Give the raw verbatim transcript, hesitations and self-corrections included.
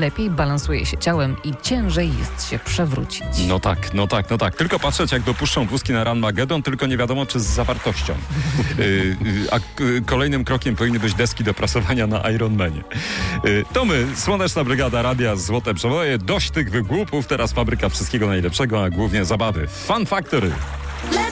lepiej balansuje się ciałem i ciężej jest się przewrócić. No tak, no tak, no tak. Tylko patrzeć, jak dopuszczą wózki na Ranmagedon, tylko nie wiadomo, czy z zawartością. Yy, yy, a k- kolejnym krokiem powinny być deski do prasowania na Ironmanie. Yy, to my, Słoneczna Brygada Radia Złote Przeboje. Dość tych wygłupów, teraz fabryka wszystkiego najlepszego, a głównie zabawy. Fun Factory.